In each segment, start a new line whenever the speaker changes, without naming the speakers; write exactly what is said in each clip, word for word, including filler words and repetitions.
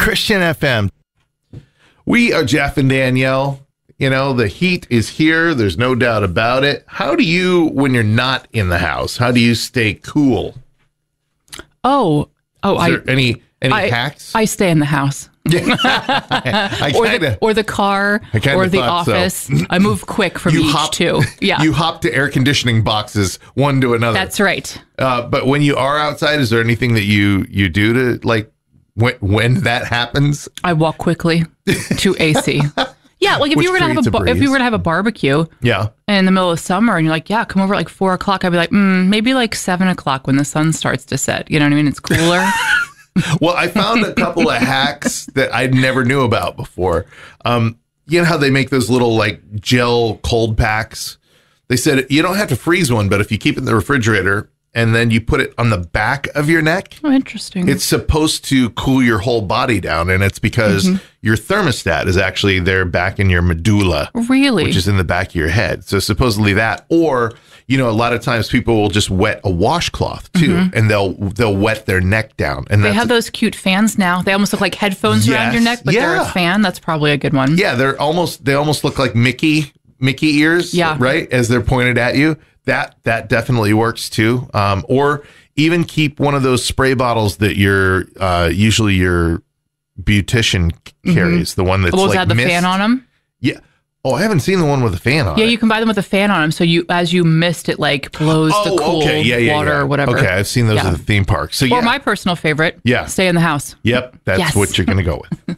Christian F M. We are Jeff and Danielle. You know, the heat is here. There's no doubt about it. How do you, when you're not in the house, how do you stay cool?
Oh, oh,
is
I
there any any
I,
hacks?
I stay in the house.
I
or,
kinda,
the, or the car,
I
or the
office.
So. I move quick from
you
each
hop,
two. Yeah,
you hop to air conditioning boxes one to another.
That's right.
Uh, but when you are outside, is there anything that you you do to like when when that happens?
I walk quickly to A C. Yeah, like if
Which
you were gonna have a,
a
bar- if you were gonna have a barbecue,
yeah,
in the middle of summer, and you're like, yeah, come over at like four o'clock. I'd be like, mm, maybe like seven o'clock when the sun starts to set. You know what I mean? It's cooler.
Well, I found a couple of hacks that I never knew about before. Um, you know how they make those little like gel cold packs? They said you don't have to freeze one, but if you keep it in the refrigerator and then you put it on the back of your neck,
oh, interesting.
It's supposed to cool your whole body down, and it's because mm-hmm. your thermostat is actually there back in your medulla,
really,
which is in the back of your head. So supposedly that, or you know, a lot of times people will just wet a washcloth too, mm-hmm. and they'll they'll wet their neck down. And
they
that's
have those cute fans now. They almost look like headphones
yes,
around your neck, but
yeah.
they're a fan. That's probably a good one.
Yeah, they're almost they almost look like Mickey Mickey ears,
yeah.
right, as they're pointed at you. That that definitely works too. Um, or even keep one of those spray bottles that your uh, usually your beautician carries, mm-hmm. the one that's
oh,
like
that the
mist.
fan on them.
Yeah. Oh, I haven't seen the one with the fan on
yeah,
it.
you can buy them with a fan on them. So you, as you mist, it like blows
oh,
the cool
okay. yeah, yeah,
water
yeah.
or whatever.
Okay, I've seen those
yeah.
at the theme park. So
or
yeah.
my personal favorite.
Yeah.
Stay in the house.
Yep, that's
yes.
what you're going to go with.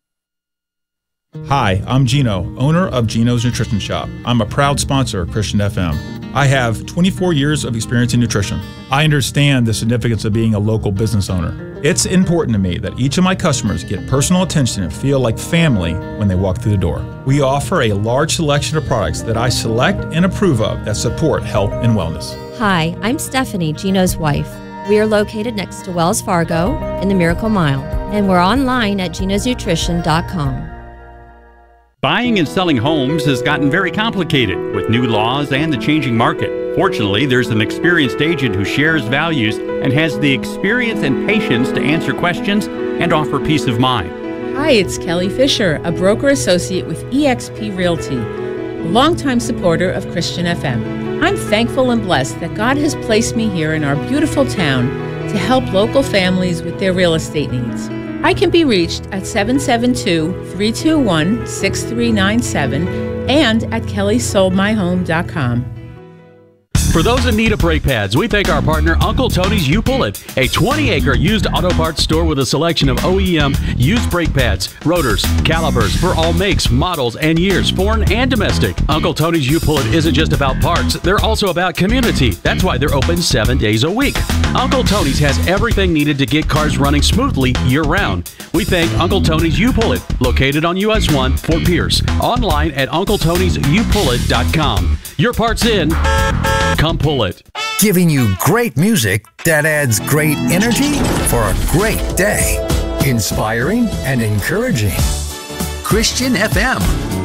Hi, I'm Gino, owner of Gino's Nutrition Shop. I'm a proud sponsor of Christian F M. I have twenty-four years of experience in nutrition. I understand the significance of being a local business owner. It's important to me that each of my customers get personal attention and feel like family when they walk through the door. We offer a large selection of products that I select and approve of that support health and wellness.
Hi, I'm Stephanie, Gino's wife. We are located next to Wells Fargo in the Miracle Mile, and we're online at ginos nutrition dot com.
Buying and selling homes has gotten very complicated with new laws and the changing market. Fortunately, there's an experienced agent who shares values and has the experience and patience to answer questions and offer peace of mind.
Hi, it's Kelly Fisher, a broker associate with E X P Realty, a longtime supporter of Christian F M. I'm thankful and blessed that God has placed me here in our beautiful town to help local families with their real estate needs. I can be reached at seven seven two, three two one, six three nine seven and at kelly sold my home dot com.
For those in need of brake pads, we thank our partner Uncle Tony's You Pull It, a twenty acre used auto parts store with a selection of O E M used brake pads, rotors, calipers for all makes, models, and years, foreign and domestic. Uncle Tony's You Pull It isn't just about parts, they're also about community. That's why they're open seven days a week. Uncle Tony's has everything needed to get cars running smoothly year-round. We thank Uncle Tony's You Pull It, located on U S one, Fort Pierce. Online at uncle tonys you pull it dot com. Your part's in. Come pull it.
Giving you great music that adds great energy for a great day. Inspiring and encouraging. Christian F M.